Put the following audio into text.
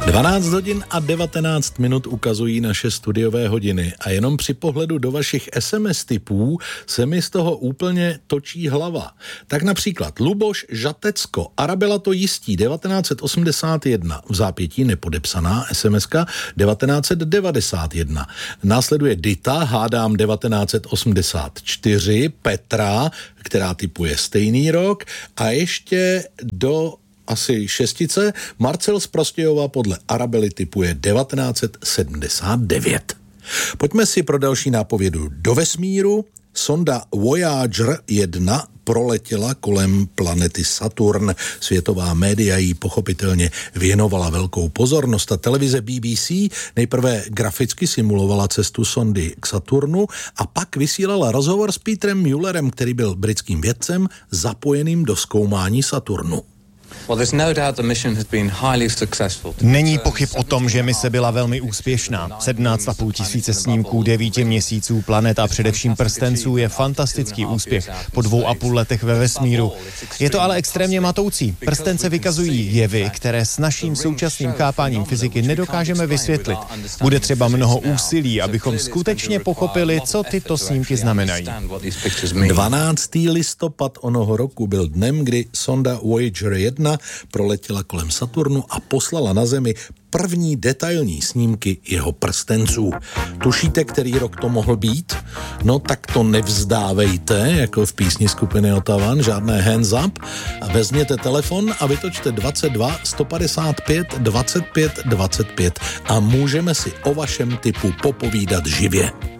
12 hodin a 19 minut ukazují naše studiové hodiny a jenom při pohledu do vašich SMS typů se mi z toho úplně točí hlava. Tak například Luboš Žatecko, Arabela to jistí, 1981, v zápětí nepodepsaná SMSka 1991. Následuje Dita, hádám 1984, Petra, která typuje stejný rok a ještě do asi šestice Marcel z Prostějova podle Arabely typuje 1979. Pojďme si pro další nápovědu do vesmíru. Sonda Voyager 1 proletěla kolem planety Saturn. Světová média jí pochopitelně věnovala velkou pozornost a televize BBC nejprve graficky simulovala cestu sondy k Saturnu a pak vysílala rozhovor s Petrem Müllerem, který byl britským vědcem zapojeným do zkoumání Saturnu. Není pochyb o tom, že mise byla velmi úspěšná. 17,5 tisíce snímků 9 měsíců planet a především prstenců je fantastický úspěch po 2,5 letech ve vesmíru. Je to ale extrémně matoucí. Prstence vykazují jevy, které s naším současným chápáním fyziky nedokážeme vysvětlit. Bude třeba mnoho úsilí, abychom skutečně pochopili, co tyto snímky znamenají. 12. listopad onoho roku byl dnem, kdy sonda Voyager 1 proletěla kolem Saturnu a poslala na Zemi první detailní snímky jeho prstenců. Tušíte, který rok to mohl být? No tak to nevzdávejte, jako v písni skupiny Otavan, žádné hands up. A vezměte telefon a vytočte 22 155 25 25 a můžeme si o vašem tipu popovídat živě.